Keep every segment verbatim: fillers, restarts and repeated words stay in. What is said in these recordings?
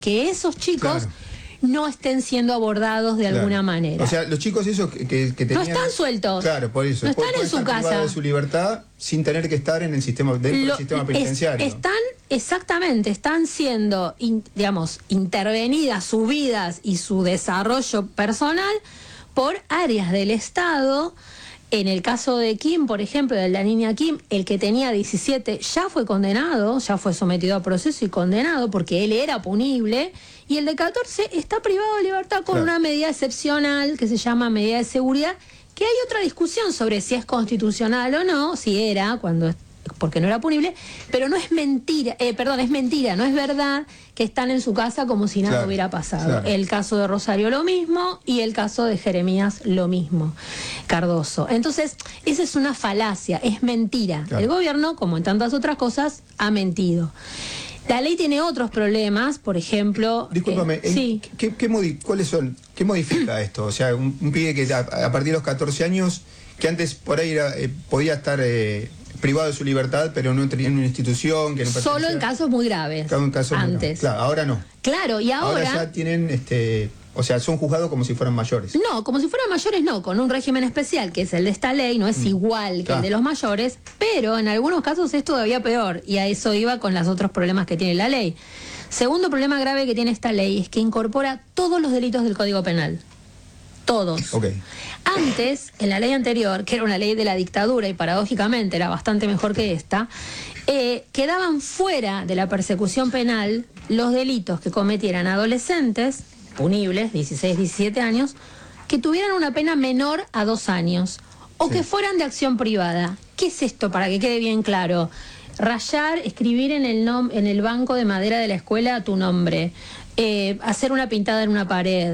que esos chicos claro. no estén siendo abordados de claro. alguna manera. O sea, los chicos esos que, que tenían... No están sueltos. Claro, por eso. No están en su casa. de su libertad sin tener que estar en el sistema, dentro Lo, del sistema penitenciario. Es, están, exactamente, están siendo, in, digamos, intervenidas sus vidas y su desarrollo personal por áreas del Estado. En el caso de Kim, por ejemplo, de la niña Kim, el que tenía diecisiete ya fue condenado, ya fue sometido a proceso y condenado porque él era punible, y el de catorce está privado de libertad con claro. una medida excepcional que se llama medida de seguridad, que hay otra discusión sobre si es constitucional o no, si era, cuando porque no era punible, pero no es mentira, eh, perdón, es mentira, no es verdad que están en su casa como si nada claro, hubiera pasado. Claro. El caso de Rosario lo mismo y el caso de Jeremías lo mismo, Cardoso. Entonces, esa es una falacia, es mentira. Claro. El gobierno, como en tantas otras cosas, ha mentido. La ley tiene otros problemas, por ejemplo... Discúlpame, eh, sí. ¿qué, qué, modi ¿cuáles son? ¿Qué modifica esto? O sea, un, un pibe que a, a partir de los catorce años, que antes por ahí era, eh, podía estar... Eh, privado de su libertad, pero no tenía una institución que no pertenecía. Solo en casos muy graves. En casos antes. Muy graves. Claro, ahora no. Claro, y ahora... Ahora ya tienen, este, o sea, son juzgados como si fueran mayores. No, como si fueran mayores no, con un régimen especial, que es el de esta ley, no es mm. igual que claro. el de los mayores, pero en algunos casos es todavía peor, y a eso iba con los otros problemas que tiene la ley. Segundo problema grave que tiene esta ley es que incorpora todos los delitos del Código Penal. Todos. Okay. Antes, en la ley anterior, que era una ley de la dictadura y paradójicamente era bastante mejor que esta, eh, quedaban fuera de la persecución penal los delitos que cometieran adolescentes, punibles, dieciséis, diecisiete años, que tuvieran una pena menor a dos años, o sí. que fueran de acción privada. ¿Qué es esto? Para que quede bien claro. Rayar, escribir en el, nom en el banco de madera de la escuela tu nombre, eh, hacer una pintada en una pared,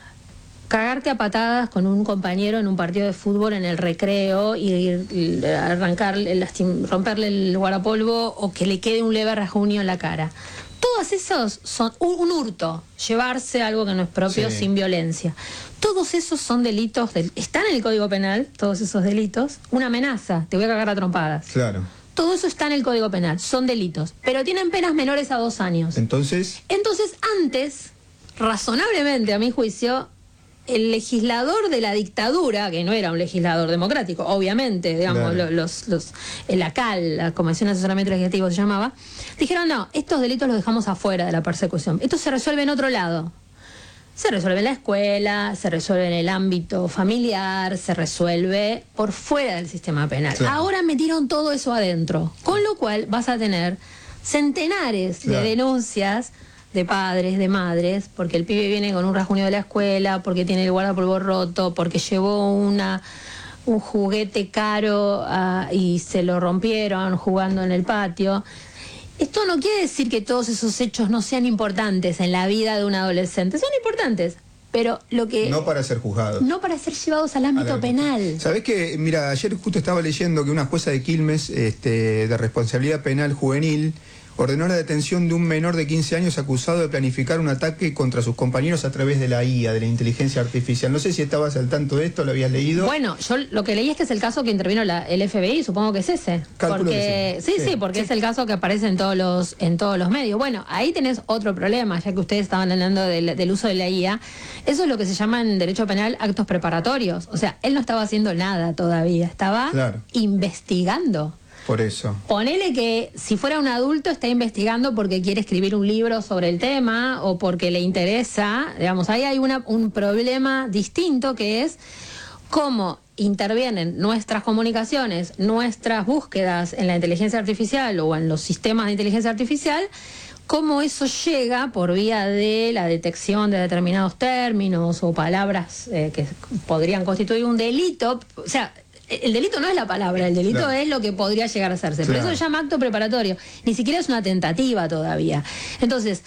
cagarte a patadas con un compañero en un partido de fútbol en el recreo y, y arrancar, romperle el guardapolvo o que le quede un leve rasguño en la cara. Todos esos son un, un hurto, llevarse algo que no es propio sí. sin violencia. Todos esos son delitos, del, están en el Código Penal, todos esos delitos. Una amenaza, te voy a cagar a trompadas. Claro. Todo eso está en el Código Penal, son delitos, pero tienen penas menores a dos años. Entonces... Entonces, antes, razonablemente, a mi juicio... el legislador de la dictadura, que no era un legislador democrático, obviamente, digamos, claro. los, los, la C A L, la Comisión de Asesoramiento Legislativo se llamaba, dijeron, no, estos delitos los dejamos afuera de la persecución. Esto se resuelve en otro lado. Se resuelve en la escuela, se resuelve en el ámbito familiar, se resuelve por fuera del sistema penal. Claro. Ahora metieron todo eso adentro, con lo cual vas a tener centenares claro. de denuncias de padres, de madres, porque el pibe viene con un rasguño de la escuela, porque tiene el guardapolvo roto, porque llevó una un juguete caro uh, y se lo rompieron jugando en el patio. Esto no quiere decir que todos esos hechos no sean importantes en la vida de un adolescente. Son importantes, pero lo que... No para ser juzgados. No para ser llevados al ámbito penal. ¿Sabés qué? Mira, ayer justo estaba leyendo que una jueza de Quilmes, este, de responsabilidad penal juvenil, ordenó la detención de un menor de quince años acusado de planificar un ataque contra sus compañeros a través de la I A, de la inteligencia artificial. No sé si estabas al tanto de esto, lo habías leído. Bueno, yo lo que leí es que es el caso que intervino la, el F B I, supongo que es ese. Calculo porque que sí. Sí, sí, sí, porque sí. es el caso que aparece en todos los en todos los medios. Bueno, ahí tenés otro problema, ya que ustedes estaban hablando del, del uso de la I A. Eso es lo que se llama en derecho penal actos preparatorios. O sea, él no estaba haciendo nada todavía, estaba claro. investigando. Por eso. Ponele que si fuera un adulto está investigando porque quiere escribir un libro sobre el tema o porque le interesa, digamos, ahí hay una, un problema distinto que es cómo intervienen nuestras comunicaciones, nuestras búsquedas en la inteligencia artificial o en los sistemas de inteligencia artificial, cómo eso llega por vía de la detección de determinados términos o palabras eh, que podrían constituir un delito, o sea... El delito no es la palabra, el delito claro. es lo que podría llegar a hacerse. Claro. Pero eso se llama acto preparatorio. Ni siquiera es una tentativa todavía. Entonces,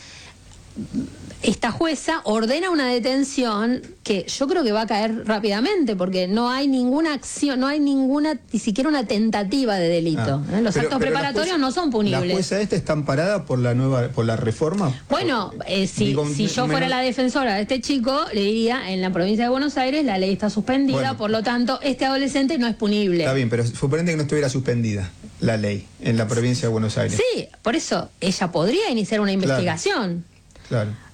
esta jueza ordena una detención que yo creo que va a caer rápidamente porque no hay ninguna acción, no hay ninguna, ni siquiera una tentativa de delito. Ah. ¿eh? Los pero, actos pero preparatorios jueza, no son punibles. ¿La jueza esta está amparada por la nueva, por la reforma? Bueno, eh, si, Digo, si yo fuera la defensora de este chico, le diría, en la provincia de Buenos Aires la ley está suspendida, bueno, por lo tanto, este adolescente no es punible. Está bien, pero suponete que no estuviera suspendida la ley en la provincia de Buenos Aires. Sí, por eso ella podría iniciar una investigación. Claro. Claro.